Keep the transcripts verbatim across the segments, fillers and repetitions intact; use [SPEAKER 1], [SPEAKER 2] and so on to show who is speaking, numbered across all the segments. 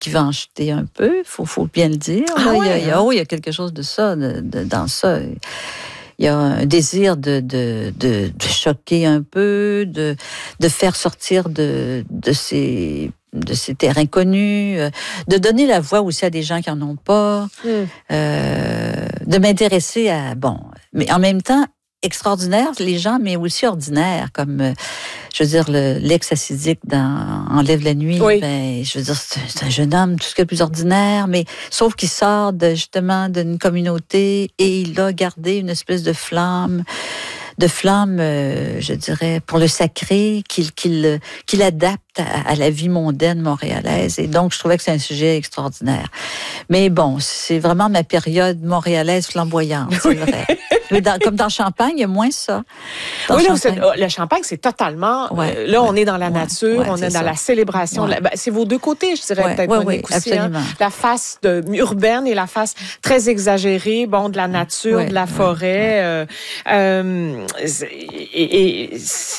[SPEAKER 1] qui va en jeter un peu, il faut, faut bien le dire.
[SPEAKER 2] Ah
[SPEAKER 1] là.
[SPEAKER 2] ouais,
[SPEAKER 1] il, y a, il, y a,
[SPEAKER 2] hein?
[SPEAKER 1] oh, il y a quelque chose de ça, de, de, dans ça. Il y a un désir de, de, de, de choquer un peu, de, de faire sortir de, de ces... de ces terrains connus, de donner la voix aussi à des gens qui n'en ont pas, mm. euh, de m'intéresser à... Bon, mais en même temps, extraordinaire, les gens, mais aussi ordinaires, comme, je veux dire, le, l'ex-acidique dans Enlève la nuit.
[SPEAKER 2] Oui.
[SPEAKER 1] Ben, je veux dire, c'est, c'est un jeune homme, tout ce qui est plus ordinaire, mais sauf qu'il sort de, justement d'une communauté et il a gardé une espèce de flamme, de flamme, euh, je dirais, pour le sacré, qu'il, qu'il, qu'il adapte à, à la vie mondaine montréalaise. Et donc, je trouvais que c'est un sujet extraordinaire. Mais bon, c'est vraiment ma période montréalaise flamboyante, c'est vrai. Mais dans, comme dans Champagne, il y a moins ça. Dans
[SPEAKER 2] oui,
[SPEAKER 1] Champagne.
[SPEAKER 2] là, le Champagne, c'est totalement...
[SPEAKER 1] Ouais,
[SPEAKER 2] euh, là,
[SPEAKER 1] ouais,
[SPEAKER 2] on est dans la
[SPEAKER 1] ouais,
[SPEAKER 2] nature,
[SPEAKER 1] ouais,
[SPEAKER 2] on est,
[SPEAKER 1] est
[SPEAKER 2] dans
[SPEAKER 1] ça.
[SPEAKER 2] la célébration.
[SPEAKER 1] Ouais.
[SPEAKER 2] La, ben, c'est vos deux côtés, je dirais,
[SPEAKER 1] ouais,
[SPEAKER 2] peut-être,
[SPEAKER 1] ouais,
[SPEAKER 2] Monique,
[SPEAKER 1] oui,
[SPEAKER 2] aussi. Hein? La face de, urbaine et la face très exagérée, bon, de la nature, ouais, de la forêt. Ouais, ouais. Euh, et, et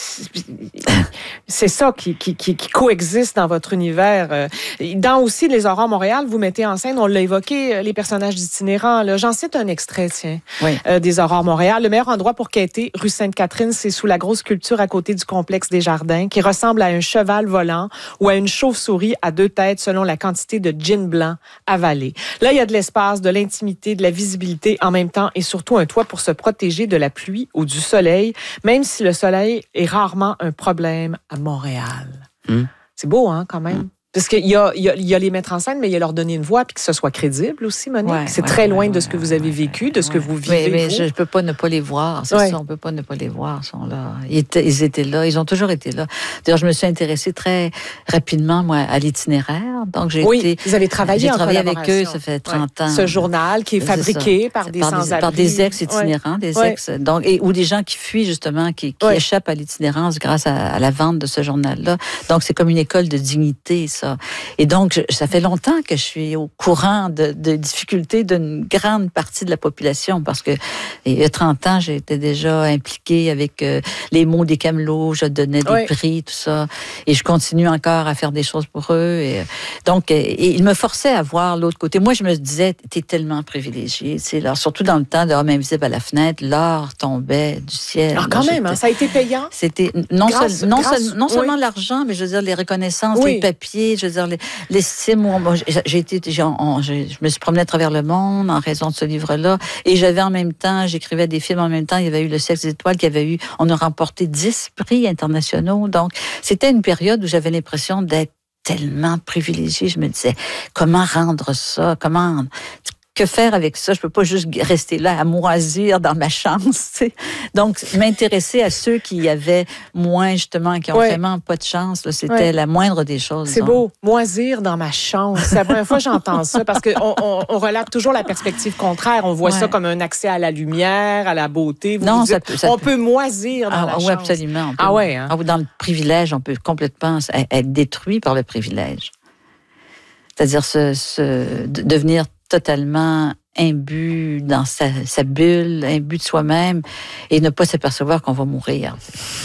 [SPEAKER 2] c'est ça qui, qui, qui, qui coexiste dans votre univers. Dans aussi Les Aurores Montréal, vous mettez en scène, on l'a évoqué, les personnages itinérants. Là. J'en cite un extrait, tiens,
[SPEAKER 1] oui.
[SPEAKER 2] euh, des Aurores Montréal. Le meilleur endroit pour quêter, rue Sainte-Catherine, c'est sous la grosse sculpture à côté du complexe des Jardins, qui ressemble à un cheval volant ou à une chauve-souris à deux têtes selon la quantité de gin blanc avalé. Là, il y a de l'espace, de l'intimité, de la visibilité en même temps et surtout un toit pour se protéger de la pluie ou du soleil, même si le soleil est rarement un problème à Montréal. Mmh. C'est beau, hein, quand même? Mmh. Parce qu'il y a, il y, a, il y a les mettre en scène, mais il y a leur donner une voix puis que ce soit crédible aussi, Monique. Ouais, c'est ouais, très ouais, loin ouais, de ce que vous avez vécu, de ce ouais. que vous vivez.
[SPEAKER 1] Oui, mais
[SPEAKER 2] vous.
[SPEAKER 1] je ne peux pas ne pas les voir. C'est ouais. ça, on ne peut pas ne pas les voir. Ils sont là. Ils étaient, ils étaient là. Ils ont toujours été là. D'ailleurs, je me suis intéressée très rapidement, moi, à l'itinéraire. Donc, j'ai
[SPEAKER 2] oui,
[SPEAKER 1] été,
[SPEAKER 2] vous avez travaillé
[SPEAKER 1] j'ai
[SPEAKER 2] en
[SPEAKER 1] travaillé avec eux, ça fait trente ouais. ans.
[SPEAKER 2] Ce journal qui est fabriqué par des
[SPEAKER 1] par
[SPEAKER 2] sans-abri.
[SPEAKER 1] Par des ex-itinérants, ouais. des ex, ouais. donc, et, ou des gens qui fuient, justement, qui, qui ouais. échappent à l'itinérance grâce à, à la vente de ce journal-là. Donc, c'est comme une école de dignité, ça. Et donc, Donc, je, ça fait longtemps que je suis au courant de, de difficultés d'une grande partie de la population parce que il y a trente ans, j'étais déjà impliquée avec euh, les mots des Camelots, je donnais des oui. prix, tout ça, et je continue encore à faire des choses pour eux. Et, donc, et, et ils me forçaient à voir l'autre côté. Moi, je me disais, t'es tellement privilégié, tu sais, là, surtout dans le temps de Homme invisible à la fenêtre, l'or tombait du ciel.
[SPEAKER 2] Alors, quand là, même, hein, ça a été payant.
[SPEAKER 1] C'était non, grâce, seul, non, grâce, seul, non oui. seulement l'argent, mais je veux dire les reconnaissances, oui. les papiers, je veux dire les l'estime, moi, moi, j'ai été, j'ai, on, j'ai, je me suis promenée à travers le monde en raison de ce livre-là, et j'avais en même temps, j'écrivais des films en même temps. Il y avait eu Le Sexe des étoiles, qui avait eu, on a remporté dix prix internationaux. Donc, c'était une période où j'avais l'impression d'être tellement privilégiée. Je me disais, comment rendre ça, comment que faire avec ça? Je peux pas juste rester là à moisir dans ma chance, tu sais. Donc, m'intéresser à ceux qui avaient moins, justement, qui ont ouais. vraiment pas de chance, là, c'était ouais. la moindre des choses.
[SPEAKER 2] C'est beau. Moisir dans ma chance. C'est la première fois que j'entends ça parce qu'on on, on relate toujours la perspective contraire. On voit ouais. ça comme un accès à la lumière, à la beauté. Vous
[SPEAKER 1] non,
[SPEAKER 2] vous
[SPEAKER 1] ça
[SPEAKER 2] dites,
[SPEAKER 1] peut, ça
[SPEAKER 2] on
[SPEAKER 1] peut.
[SPEAKER 2] peut moisir dans
[SPEAKER 1] ah,
[SPEAKER 2] la
[SPEAKER 1] oui,
[SPEAKER 2] chance.
[SPEAKER 1] Oui, absolument. Peut,
[SPEAKER 2] ah ouais, hein?
[SPEAKER 1] Dans le privilège, on peut complètement être détruit par le privilège. C'est-à-dire se, se, devenir totalement imbu dans sa, sa bulle, imbu de soi-même, et ne pas s'apercevoir qu'on va mourir.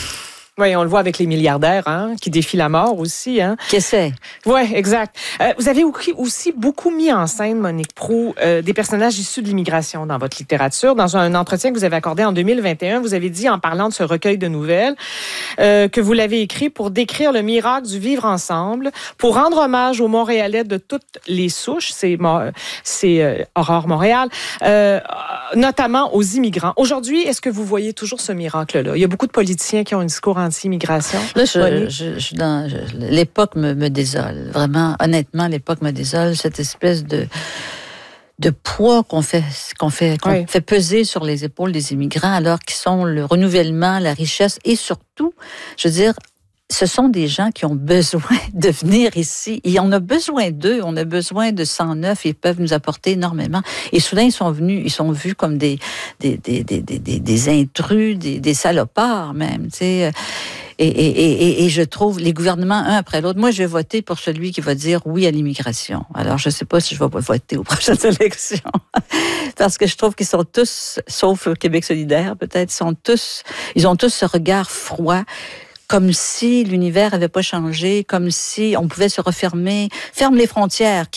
[SPEAKER 2] Oui, on le voit avec les milliardaires, hein, qui défient la mort aussi. Hein.
[SPEAKER 1] Qu'est-ce que c'est?
[SPEAKER 2] Oui, exact. Euh, vous avez aussi beaucoup mis en scène, Monique Proulx, euh, des personnages issus de l'immigration dans votre littérature. Dans un entretien que vous avez accordé en deux mille vingt et un, vous avez dit, en parlant de ce recueil de nouvelles, euh, que vous l'avez écrit pour décrire le miracle du vivre ensemble, pour rendre hommage aux Montréalais de toutes les souches, c'est, c'est euh, Aurore Montréal, euh, notamment aux immigrants. Aujourd'hui, est-ce que vous voyez toujours ce miracle-là? Il y a beaucoup de politiciens qui ont un discours anti-immigration.
[SPEAKER 1] Là, je, je, je, dans, je, l'époque me, me désole. Vraiment, honnêtement, l'époque me désole. Cette espèce de, de poids qu'on fait, qu'on fait, qu'on oui. fait peser sur les épaules des immigrants, alors qu'ils sont le renouvellement, la richesse, et surtout, je veux dire, ce sont des gens qui ont besoin de venir ici. Et on a besoin d'eux. On a besoin de sang neuf. Ils peuvent nous apporter énormément. Et soudain, ils sont venus, ils sont vus comme des, des, des, des, des, des intrus, des, des salopards même, tu sais. Et, et, et, et je trouve les gouvernements, un après l'autre, moi, je vais voter pour celui qui va dire oui à l'immigration. Alors, je ne sais pas si je vais voter aux prochaines élections. Parce que je trouve qu'ils sont tous, sauf Québec solidaire, peut-être, ils sont tous, ils ont tous ce regard froid, comme si l'univers avait pas changé, comme si on pouvait se refermer, ferme les frontières.